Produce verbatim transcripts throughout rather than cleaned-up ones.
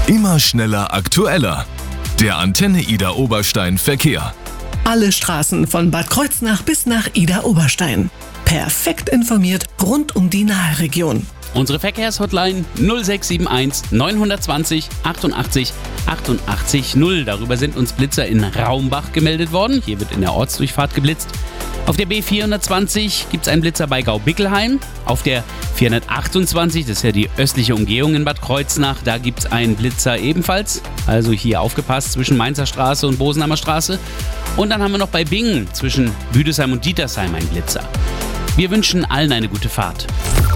Immer schneller, aktueller. Der Antenne Idar Oberstein Verkehr. Alle Straßen von Bad Kreuznach bis nach Idar Oberstein. Perfekt informiert rund um die Nahregion. Unsere Verkehrshotline null sechs sieben eins neun zwei null achtundachtzig achtundachtzig null. Darüber sind uns Blitzer in Raumbach gemeldet worden. Hier wird in der Ortsdurchfahrt geblitzt. Auf der B vierhundertzwanzig gibt es einen Blitzer bei Gau-Bickelheim. Auf der vierhundertachtundzwanzig, das ist ja die östliche Umgehung in Bad Kreuznach, da gibt es einen Blitzer ebenfalls. Also hier aufgepasst zwischen Mainzer Straße und Bosenheimer Straße. Und dann haben wir noch bei Bingen zwischen Büdesheim und Dietersheim einen Blitzer. Wir wünschen allen eine gute Fahrt.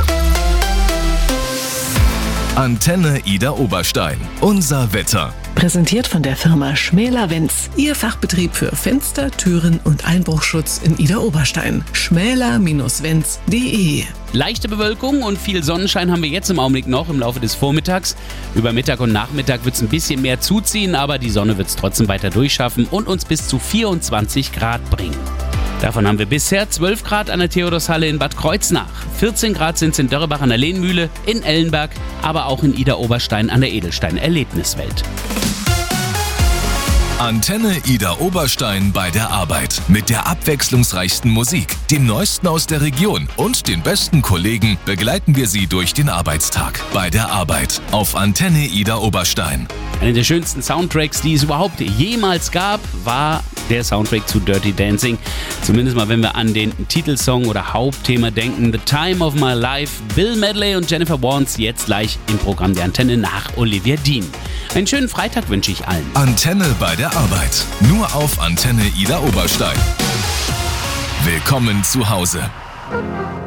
Antenne Idar Oberstein. Unser Wetter. Präsentiert von der Firma Schmäler-Wenz. Ihr Fachbetrieb für Fenster, Türen und Einbruchschutz in Idar Oberstein. schmäler Bindestrich wenz punkt de. Leichte Bewölkung und viel Sonnenschein haben wir jetzt im Augenblick noch im Laufe des Vormittags. Über Mittag und Nachmittag wird es ein bisschen mehr zuziehen, aber die Sonne wird es trotzdem weiter durchschaffen und uns bis zu vierundzwanzig Grad bringen. Davon haben wir bisher zwölf Grad an der Theodorshalle in Bad Kreuznach. vierzehn Grad sind es in Dörrebach an der Lehnmühle, in Ellenberg, aber auch in Idar Oberstein an der Edelstein Erlebniswelt. Antenne Idar Oberstein bei der Arbeit. Mit der abwechslungsreichsten Musik, dem Neuesten aus der Region und den besten Kollegen begleiten wir Sie durch den Arbeitstag. Bei der Arbeit auf Antenne Idar Oberstein. Einer der schönsten Soundtracks, die es überhaupt jemals gab, war der Soundtrack zu Dirty Dancing. Zumindest mal, wenn wir an den Titelsong oder Hauptthema denken. The Time of My Life, Bill Medley und Jennifer Warnes, jetzt gleich im Programm der Antenne nach Olivia Dean. Einen schönen Freitag wünsche ich allen. Antenne bei der Arbeit. Nur auf Antenne Idar Oberstein. Willkommen zu Hause.